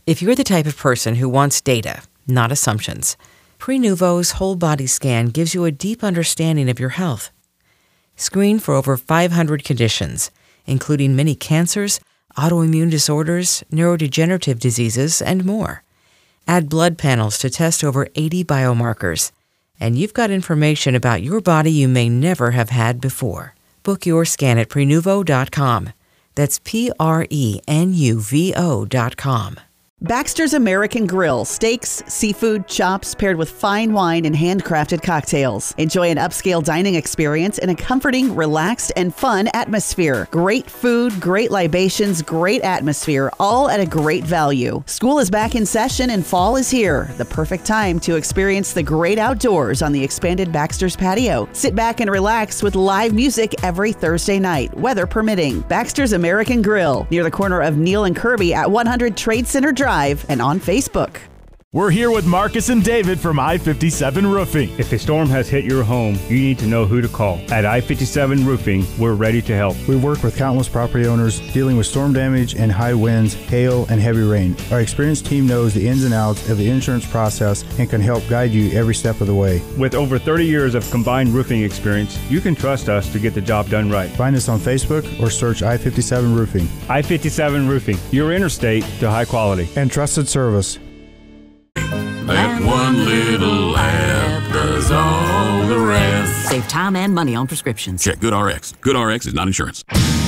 If you're the type of person who wants data, not assumptions, Prenuvo's whole body scan gives you a deep understanding of your health. Screen for over 500 conditions, including many cancers, autoimmune disorders, neurodegenerative diseases, and more. Add blood panels to test over 80 biomarkers, and you've got information about your body you may never have had before. Book your scan at Prenuvo.com. That's Prenuvo.com. Baxter's American Grill, steaks, seafood, chops paired with fine wine and handcrafted cocktails. Enjoy an upscale dining experience in a comforting, relaxed, and fun atmosphere. Great food, great libations, great atmosphere, all at a great value. School is back in session and fall is here. The perfect time to experience the great outdoors on the expanded Baxter's patio. Sit back and relax with live music every Thursday night, weather permitting. Baxter's American Grill, near the corner of Neal and Kirby at 100 Trade Center Drive and on Facebook. We're here with Marcus and David from I-57 Roofing. If a storm has hit your home, you need to know who to call. At I-57 Roofing, we're ready to help. We work with countless property owners dealing with storm damage and high winds, hail, and heavy rain. Our experienced team knows the ins and outs of the insurance process and can help guide you every step of the way. With over 30 years of combined roofing experience, you can trust us to get the job done right. Find us on Facebook or search I-57 Roofing. I-57 Roofing, your interstate to high quality and trusted service. That one little app does all the rest. Save time and money on prescriptions. Check GoodRx. GoodRx is not insurance.